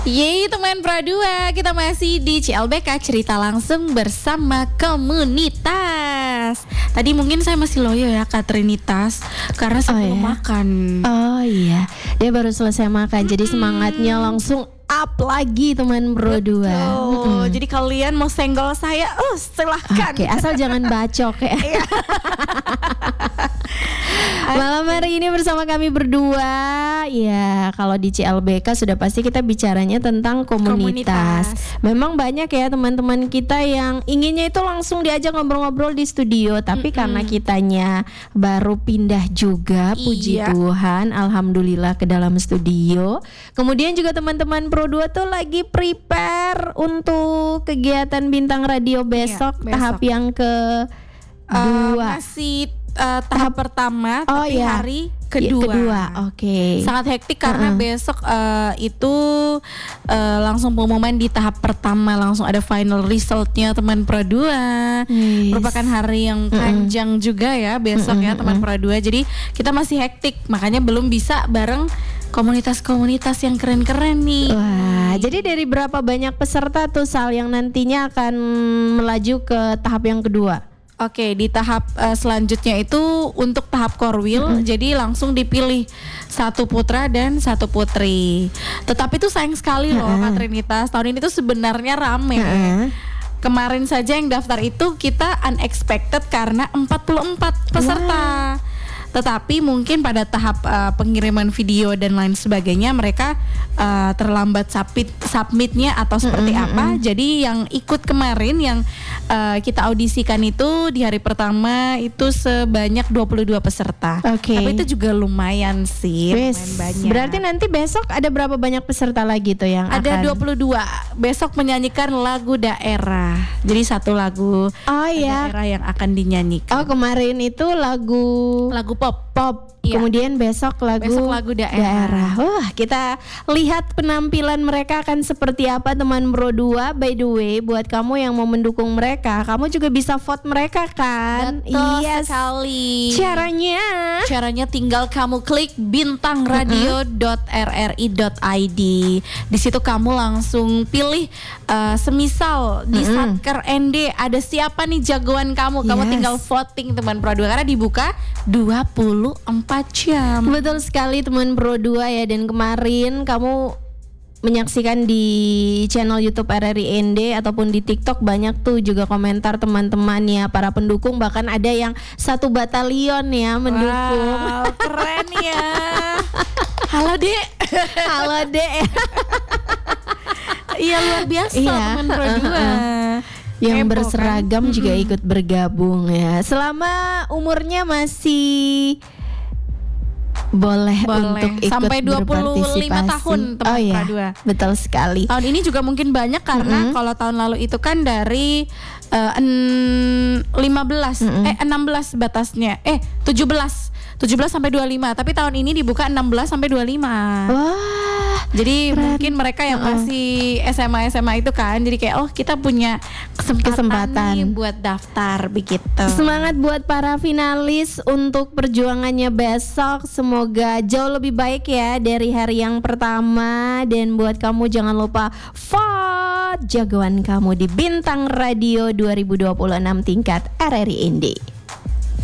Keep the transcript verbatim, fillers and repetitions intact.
Yeay teman Pro dua, kita masih di C L B K Cerita Langsung bersama komunitas. Tadi mungkin saya masih loyo ya Kak Trinitas, karena saya Oh, belum iya? makan. Oh iya, dia baru selesai makan, jadi semangatnya langsung up lagi teman Bro dua. Oh, jadi kalian mau senggol saya, oh silahkan. Oke, asal jangan bacok ya. Malam hari ini bersama kami berdua, ya kalau di C L B K sudah pasti kita bicaranya tentang komunitas. Komunitas. Memang banyak ya teman-teman kita yang inginnya itu langsung diajak ngobrol-ngobrol di studio, tapi Mm-mm. karena kitanya baru pindah juga, puji Iya. Tuhan, alhamdulillah ke dalam studio. Kemudian juga teman-teman Pro dua tuh lagi prepare untuk kegiatan Bintang Radio besok, besok. tahap yang ke Eh, dua. masih eh, tahap pertama, Oh, tapi iya. hari Ya, kedua. kedua, oke. Sangat hektik karena Uh-uh. besok eh, itu eh, langsung pengumuman di tahap pertama, langsung ada final resultnya teman Pro dua. Yes. Merupakan hari yang panjang juga ya besok ya teman Pro dua. Jadi kita masih hektik, makanya belum bisa bareng komunitas-komunitas yang keren-keren nih. Wah, jadi dari berapa banyak peserta tuh Sal yang nantinya akan melaju ke tahap yang kedua? Oke, di tahap eh, selanjutnya itu untuk tahap korwil, jadi langsung dipilih satu putra dan satu putri. Tetapi itu sayang sekali loh Kak Trinitas, tahun ini tuh sebenarnya rame. Heeh. Kemarin saja yang daftar itu kita unexpected karena empat puluh empat peserta. Tetapi mungkin pada tahap uh, pengiriman video dan lain sebagainya mereka uh, terlambat submit submitnya atau seperti apa. Jadi yang ikut kemarin yang uh, kita audisikan itu di hari pertama itu sebanyak dua puluh dua peserta. Oke. Tapi itu juga lumayan sih, Wes, lumayan banyak. berarti nanti besok ada berapa banyak peserta lagi tuh yang Ada akan? dua puluh dua. Besok menyanyikan lagu daerah. Jadi satu lagu Oh iya. daerah yang akan dinyanyikan. Oh, kemarin itu lagu Lagu pop. pop. Iya. Kemudian besok lagu Besok lagu daerah. Wah, kita lihat penampilan mereka akan seperti apa teman Bro dua. By the way, buat kamu yang mau mendukung mereka, kamu juga bisa vote mereka kan? Betul Yes. sekali. Caranya Caranya tinggal kamu klik bintangradio dot r r i dot i d. Di situ kamu langsung pilih uh, semisal di Satker N D ada siapa nih jagoan kamu. Kamu Yes. tinggal voting teman Pro dua karena dibuka dua puluh empat jam. betul sekali teman Pro dua ya, dan kemarin kamu menyaksikan di channel YouTube R R I N D ataupun di TikTok banyak tuh juga komentar teman-teman ya, para pendukung, bahkan ada yang satu batalion ya mendukung. Wow, keren ya. Halo Dek. Halo Dek. Iya luar biasa Iya, teman Pro dua. Yang Heboh, berseragam kan? juga ikut bergabung ya. Selama umurnya masih boleh, Boleh. untuk ikut Sampai dua puluh lima berpartisipasi. tahun teman Oh iya, Pra dua. betul sekali. Tahun ini juga mungkin banyak karena kalau tahun lalu itu kan dari eh, en- lima belas eh enam belas batasnya. Eh tujuh belas tujuh belas sampai dua puluh lima, tapi tahun ini dibuka enam belas sampai dua puluh lima. Wah, Jadi mungkin mereka yang masih S M A S M A itu kan, jadi kayak oh kita punya kesempatan, Kesempatan. nih buat daftar begitu. semangat buat para finalis untuk perjuangannya besok. Semoga jauh lebih baik ya dari hari yang pertama. Dan buat kamu jangan lupa vote jagoan kamu di Bintang Radio dua ribu dua puluh enam tingkat R R I N D.